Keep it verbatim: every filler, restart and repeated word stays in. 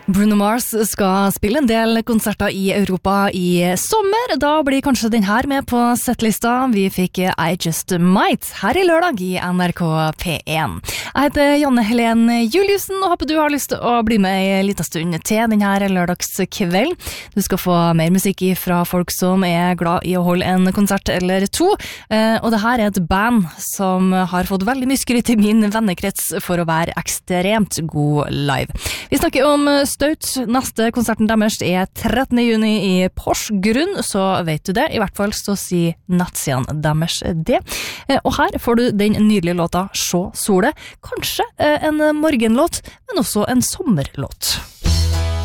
Bruno Mars skal spille en del konserter i Europa i sommer. Da blir kanskje den her med på settlista. Vi fikk I Just Might her i lørdag i N R K P én. Jeg heter Janne Helene Juliussen og håper du har lyst til å bli med en liten stund til denne lørdagskvelden. Du skal få mer musikk fra folk som er glad i å holde en konsert eller to. Og det her er et band som har fått veldig mye skryt i min vennekrets for å være ekstremt god live. Vi snakker om Staut. Neste konserten deres er trettende juni i Porsgrunn, så vet du det. I hvert fall så sier nettsiden deres det. Og her får du den nydelige låta «Sjå sole». Kanskje en morgenlåt, men også en sommerlåt.